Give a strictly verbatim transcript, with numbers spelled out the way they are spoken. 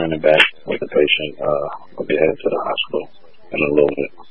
running back with the patient. Uh, I'll be headed to the hospital in a little bit.